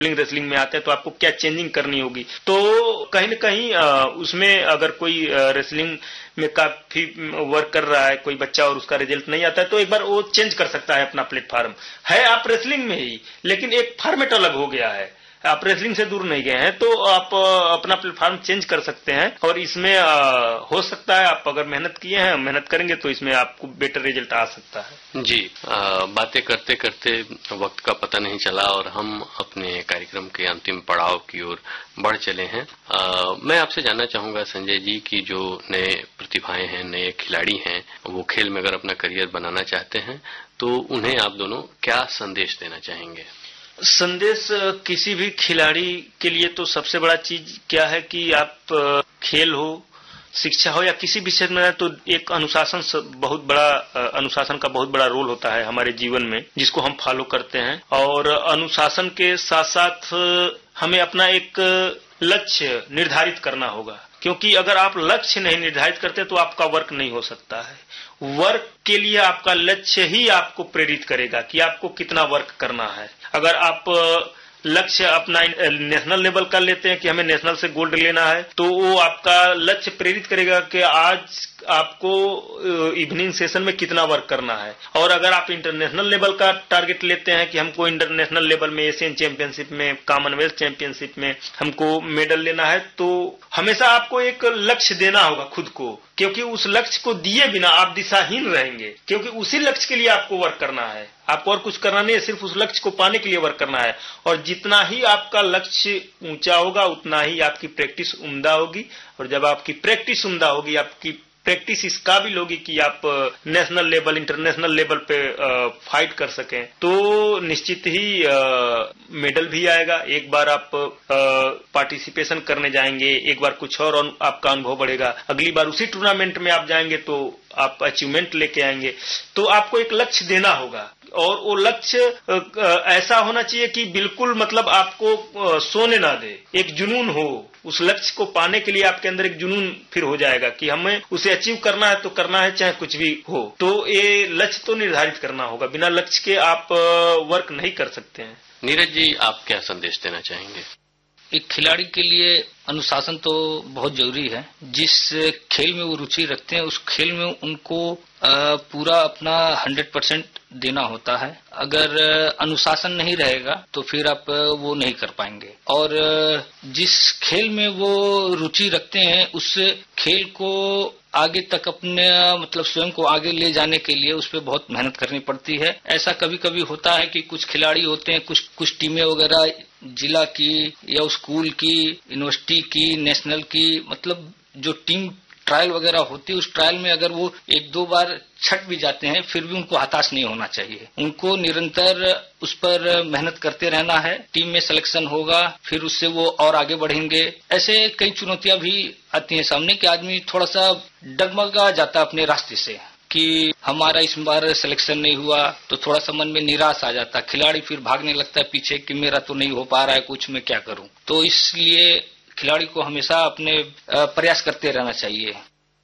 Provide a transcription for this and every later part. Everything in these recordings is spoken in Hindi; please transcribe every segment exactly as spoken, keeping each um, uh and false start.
रेसलिंग में आते हैं तो आपको क्या चेंजिंग करनी होगी। तो कहीं न कहीं उसमें अगर कोई रेसलिंग में काफी वर्क कर रहा है कोई बच्चा और उसका रिजल्ट नहीं आता है तो एक बार वो चेंज कर सकता है अपना प्लेटफॉर्म। है आप रेसलिंग में ही, लेकिन एक फॉर्मेट अलग हो गया है, आप रेसलिंग से दूर नहीं गए हैं, तो आप अपना प्लेटफॉर्म चेंज कर सकते हैं। और इसमें हो सकता है आप अगर मेहनत किए हैं, मेहनत करेंगे तो इसमें आपको बेटर रिजल्ट आ सकता है। जी, आ, बातें करते करते वक्त का पता नहीं चला और हम अपने कार्यक्रम के अंतिम पड़ाव की ओर बढ़ चले हैं। आ, मैं आपसे जानना चाहूंगा संजय जी की जो नए प्रतिभाएं हैं, नए खिलाड़ी हैं, वो खेल में अगर अपना करियर बनाना चाहते हैं तो उन्हें आप दोनों क्या संदेश देना चाहेंगे? संदेश किसी भी खिलाड़ी के लिए तो सबसे बड़ा चीज क्या है कि आप खेल हो, शिक्षा हो या किसी भी क्षेत्र में, तो एक अनुशासन बहुत बड़ा अनुशासन का बहुत बड़ा रोल होता है हमारे जीवन में, जिसको हम फॉलो करते हैं। और अनुशासन के साथ साथ हमें अपना एक लक्ष्य निर्धारित करना होगा, क्योंकि अगर आप लक्ष्य नहीं निर्धारित करते तो आपका वर्क नहीं हो सकता है। वर्क के लिए आपका लक्ष्य ही आपको प्रेरित करेगा कि आपको कितना वर्क करना है। अगर आप लक्ष्य अपना नेशनल लेवल का लेते हैं कि हमें नेशनल से गोल्ड लेना है, तो वो आपका लक्ष्य प्रेरित करेगा कि आज आपको इवनिंग सेशन में कितना वर्क करना है। और अगर आप इंटरनेशनल लेवल का टारगेट लेते हैं कि हमको इंटरनेशनल लेवल में, एशियन चैंपियनशिप में, कॉमनवेल्थ चैंपियनशिप में हमको मेडल लेना है, तो हमेशा आपको एक लक्ष्य देना होगा खुद को, क्योंकि उस लक्ष्य को दिए बिना आप दिशाहीन रहेंगे, क्योंकि उसी लक्ष्य के लिए आपको वर्क करना है। आपको और कुछ करना नहीं है, सिर्फ उस लक्ष्य को पाने के लिए वर्क करना है। और जितना ही आपका लक्ष्य ऊंचा होगा उतना ही आपकी प्रैक्टिस उम्दा होगी, और जब आपकी प्रैक्टिस उम्दा होगी, आपकी प्रैक्टिस इस काबिल होगी कि आप नेशनल लेवल, इंटरनेशनल लेवल पे फाइट कर सकें, तो निश्चित ही मेडल भी आएगा। एक बार आप पार्टिसिपेशन करने जाएंगे, एक बार कुछ और आपका अनुभव बढ़ेगा, अगली बार उसी टूर्नामेंट में आप जाएंगे तो आप अचीवमेंट लेके आएंगे। तो आपको एक लक्ष्य देना होगा, और वो लक्ष्य ऐसा होना चाहिए कि बिल्कुल मतलब आपको सोने ना दे, एक जुनून हो। उस लक्ष्य को पाने के लिए आपके अंदर एक जुनून फिर हो जाएगा कि हमें उसे अचीव करना है तो करना है, चाहे कुछ भी हो। तो ये लक्ष्य तो निर्धारित करना होगा, बिना लक्ष्य के आप वर्क नहीं कर सकते हैं। नीरज जी, आप क्या संदेश देना चाहेंगे? एक खिलाड़ी के लिए अनुशासन तो बहुत जरूरी है। जिस खेल में वो रुचि रखते हैं उस खेल में उनको पूरा अपना हंड्रेड परसेंट देना होता है। अगर अनुशासन नहीं रहेगा तो फिर आप वो नहीं कर पाएंगे। और जिस खेल में वो रुचि रखते हैं उस खेल को आगे तक अपने मतलब स्वयं को आगे ले जाने के लिए उस पर बहुत मेहनत करनी पड़ती है। ऐसा कभी कभी होता है कि कुछ खिलाड़ी होते हैं, कुछ कुछ टीमें वगैरह जिला की या स्कूल की, यूनिवर्सिटी की, नेशनल की, मतलब जो टीम ट्रायल वगैरह होती है उस ट्रायल में अगर वो एक दो बार छट भी जाते हैं फिर भी उनको हताश नहीं होना चाहिए। उनको निरंतर उस पर मेहनत करते रहना है। टीम में सिलेक्शन होगा, फिर उससे वो और आगे बढ़ेंगे। ऐसे कई चुनौतियां भी आती हैं सामने कि आदमी थोड़ा सा डगमगा जाता है अपने रास्ते से कि हमारा इस बार सिलेक्शन नहीं हुआ, तो थोड़ा सा मन में निराश आ जाता है। खिलाड़ी फिर भागने लगता है पीछे कि मेरा तो नहीं हो पा रहा है कुछ, मैं क्या करूं। तो इसलिए खिलाड़ी को हमेशा अपने प्रयास करते रहना चाहिए।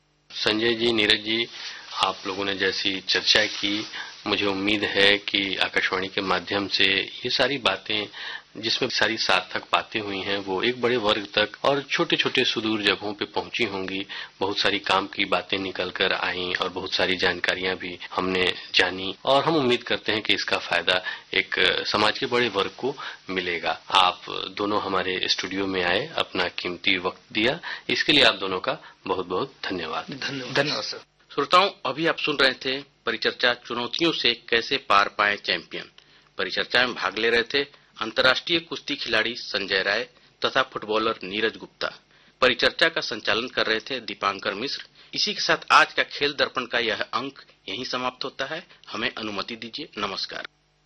संजय जी, नीरज जी, आप लोगों ने जैसी चर्चा की, मुझे उम्मीद है कि आकाशवाणी के माध्यम से ये सारी बातें, जिसमें सारी सार्थक बातें हुई हैं, वो एक बड़े वर्ग तक और छोटे छोटे सुदूर जगहों पे पहुंची होंगी। बहुत सारी काम की बातें निकल कर आई और बहुत सारी जानकारियां भी हमने जानी, और हम उम्मीद करते हैं कि इसका फायदा एक समाज के बड़े वर्ग को मिलेगा। आप दोनों हमारे स्टूडियो में आए, अपना कीमती वक्त दिया, इसके लिए आप दोनों का बहुत बहुत धन्यवाद। धन्यवाद सर। श्रोताओं, अभी आप सुन रहे थे परिचर्चा चुनौतियों से कैसे पार पाए चैंपियन। परिचर्चा में भाग ले रहे थे अंतर्राष्ट्रीय कुश्ती खिलाड़ी संजय राय तथा फुटबॉलर नीरज गुप्ता। परिचर्चा का संचालन कर रहे थे दीपांकर मिश्र। इसी के साथ आज का खेल दर्पण का यह अंक यहीं समाप्त होता है। हमें अनुमति दीजिए। नमस्कार।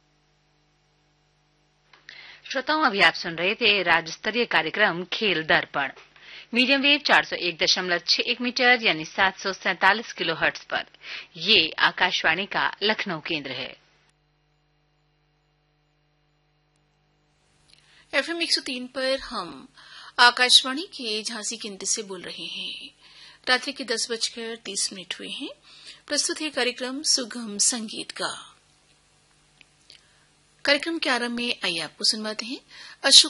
श्रोताओं, अभी आप सुन रहे थे राज्य स्तरीय कार्यक्रम खेल दर्पण, मीडियम वेव चार सौ एक दशमलव छह एक मीटर यानी सात सौ सैंतालीस किलो हर्ट्ज पर। ये आकाशवाणी का लखनऊ केंद्र है। एफएम एक सौ तीन पर हम आकाशवाणी के झांसी केंद्र से बोल रहे हैं। रात्रि के दस बजकर तीस मिनट हुए हैं। प्रस्तुत है कार्यक्रम सुगम संगीत का। कार्यक्रम के आरंभ में आइए आपको सुनवाते हैं अशोक